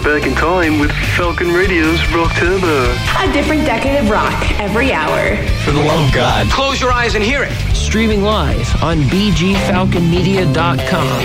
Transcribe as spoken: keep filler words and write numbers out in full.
We're back in time with Falcon Radio's Rock Turbo. A different decade of rock every hour. For the love of God. Close your eyes and hear it. Streaming live on b g falcon media dot com.